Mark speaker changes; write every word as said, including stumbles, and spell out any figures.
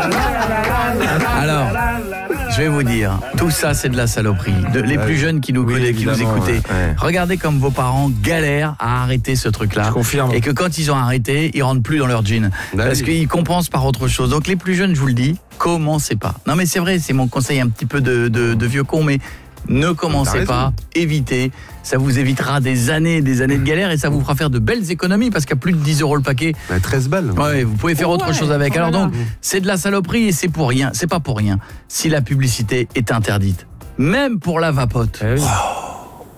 Speaker 1: Alors, je vais vous dire, tout ça c'est de la saloperie. De, les plus jeunes qui nous,
Speaker 2: Oui,
Speaker 1: qui nous écoutez,
Speaker 2: ouais, ouais.
Speaker 1: regardez comme vos parents galèrent à arrêter ce truc-là.
Speaker 2: Je confirme.
Speaker 1: Et que quand ils ont arrêté, ils rentrent plus dans leur jean.
Speaker 2: Bah
Speaker 1: parce
Speaker 2: oui.
Speaker 1: qu'ils compensent par autre chose. Donc les plus jeunes, je vous le dis, commencez pas. Non mais c'est vrai, c'est mon conseil un petit peu de, de, de vieux con, mais ne commencez pas, évitez. Ça vous évitera des années et des années de galère et ça vous fera faire de belles économies parce qu'à plus de dix euros le paquet,
Speaker 2: Bah, treize balles.
Speaker 1: ouais, vous pouvez faire
Speaker 3: Ouais,
Speaker 1: autre chose avec. Alors
Speaker 3: voilà.
Speaker 1: donc, c'est de la saloperie et c'est pour rien. C'est pas pour rien si la publicité est interdite. Même pour la vapote.
Speaker 2: Eh oui.
Speaker 1: Oh,